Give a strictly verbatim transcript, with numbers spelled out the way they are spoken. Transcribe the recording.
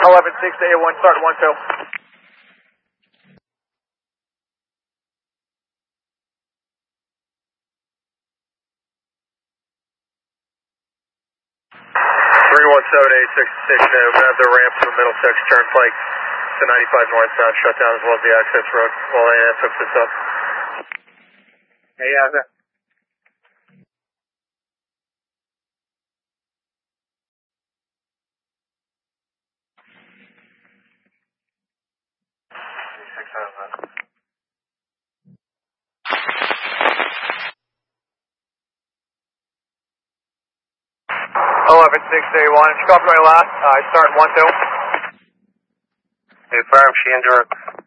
eleven six to A one, start one two. three one seven eight six six, uh, we have the ramp from Middlesex Turnpike to ninety-five northbound shut down as well as the access road while A N S hooks this up. Hey, yeah, okay. eleven six to A one, if you copy my last, uh, start one two. Hey, Farm, Shandor.